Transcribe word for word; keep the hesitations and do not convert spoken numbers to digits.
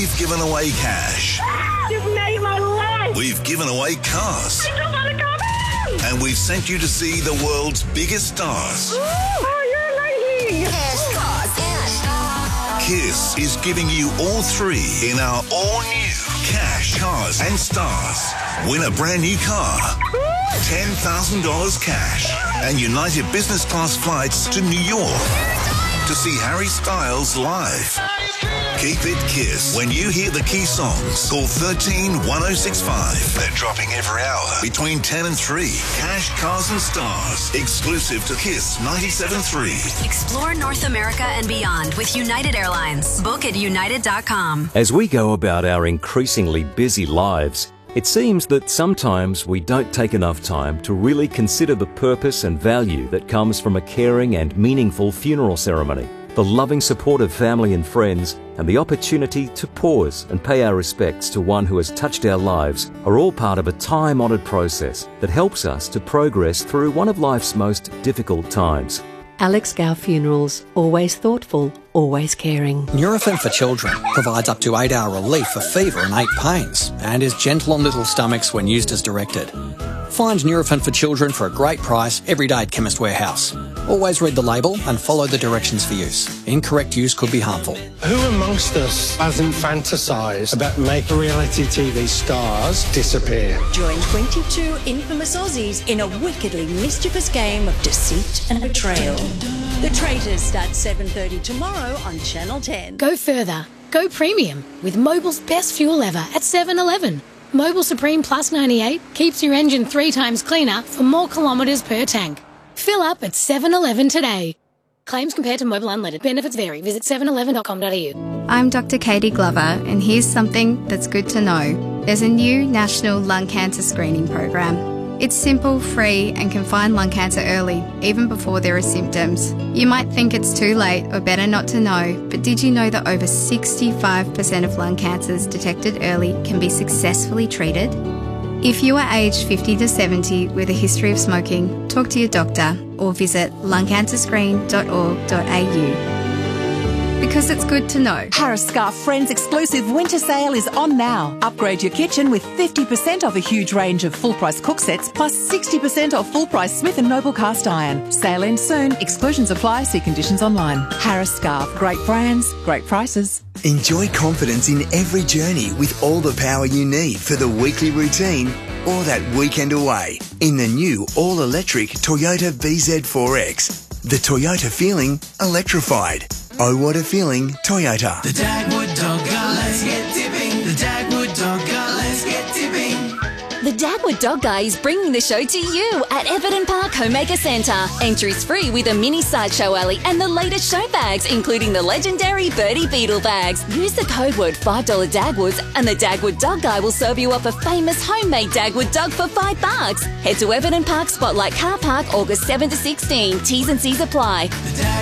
We've given away cash. You've made my life. We've given away cars. I just want to come in. And we've sent you to see the world's biggest stars. Ooh, oh, you're amazing. Cash, cars, and Kiss is giving you all three in our all-new Cash, Cars and Stars. Win a brand new car, ten thousand dollars cash, and United Business Class flights to New York to see Harry Styles live. Keep it Kiss. When you hear the key songs, call thirteen one oh six five. They're dropping every hour between ten and three. Cash, Cars and Stars. Exclusive to Kiss ninety-seven point three. Explore North America and beyond with United Airlines. Book at united dot com. As we go about our increasingly busy lives, it seems that sometimes we don't take enough time to really consider the purpose and value that comes from a caring and meaningful funeral ceremony. The loving support of family and friends, and the opportunity to pause and pay our respects to one who has touched our lives are all part of a time-honoured process that helps us to progress through one of life's most difficult times. Alex Gow Funerals. Always thoughtful, always caring. Nurofen for Children provides up to eight hour relief for fever and ache pains and is gentle on little stomachs when used as directed. Find Nurofen for Children for a great price every day at Chemist Warehouse. Always read the label and follow the directions for use. Incorrect use could be harmful. Who amongst us hasn't fantasised about making reality T V stars disappear? Join twenty-two infamous Aussies in a wickedly mischievous game of deceit and betrayal. The Traitors starts seven thirty tomorrow on Channel ten. Go further. Go premium with Mobil's best fuel ever at seven eleven. Mobil Supreme Plus ninety-eight keeps your engine three times cleaner for more kilometres per tank. Fill up at seven eleven today. Claims compared to Mobil Unleaded. Benefits vary. Visit seven eleven dot com dot a u. I'm Doctor Katie Glover, and here's something that's good to know. There's a new national lung cancer screening program. It's simple, free, and can find lung cancer early, even before there are symptoms. You might think it's too late or better not to know, but did you know that over sixty-five percent of lung cancers detected early can be successfully treated? If you are aged fifty to seventy with a history of smoking, talk to your doctor or visit lung cancer screen dot org dot a u. Because it's good to know. Harris Scarfe Friends exclusive winter sale is on now. Upgrade your kitchen with fifty percent off a huge range of full-price cook sets plus sixty percent off full-price Smith and Noble cast iron. Sale ends soon. Exclusions apply. See conditions online. Harris Scarfe. Great brands, great prices. Enjoy confidence in every journey with all the power you need for the weekly routine or that weekend away in the new all-electric Toyota B Z four X. The Toyota feeling electrified. Oh, what a feeling, Toyota. The Dagwood Dog Guy, let's get tipping. The Dagwood Dog Guy, let's get tipping. The Dagwood Dog Guy is bringing the show to you at Everton Park Homemaker Centre. Entries free with a mini sideshow alley and the latest show bags, including the legendary Birdie Beetle bags. Use the code word five dollars Dagwoods and the Dagwood Dog Guy will serve you up a famous homemade Dagwood dog for five bucks. Head to Everton Park Spotlight Car Park August seventh to sixteenth. T's and C's apply.